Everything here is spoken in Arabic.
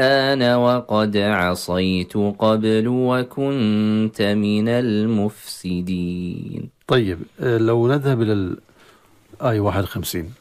الآن وقد عصيت قبل وكنت من المفسدين. طيب، لو نذهب إلى الآية 51.